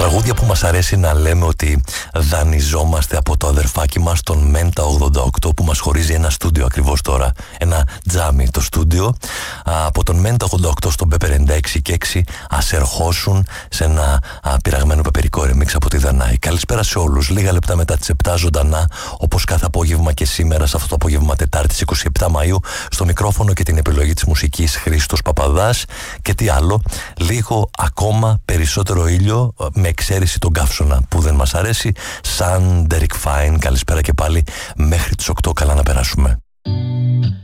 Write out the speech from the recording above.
Τραγούδια που μας αρέσει να λέμε ότι δανειζόμαστε από το αδερφάκι μας τον Μέντα 88 που μας χωρίζει ένα στούντιο ακριβώς τώρα, ένα τζάμι το στούντιο. Από τον Μέντα 88 στον Pepper 96 ας ερχόσουν σε ένα πειραγμένο πεπερικό ρεμίξ από τη Δανάη. Καλησπέρα σε όλους. Λίγα λεπτά μετά τις 7 ζωντανά, όπως κάθε απόγευμα και σήμερα σε αυτό το απόγευμα Τετάρτης 27 Μαΐου, στο μικρόφωνο και την επιλογή της μουσικής Χρήστος Παπαδάς. Και τι άλλο, λίγο ακόμα περισσότερο ήλιο, με εξαίρεση τον καύσωνα που δεν μας αρέσει, σαν Derek Fine. Καλησπέρα και πάλι, μέχρι τις 8, καλά να περάσουμε.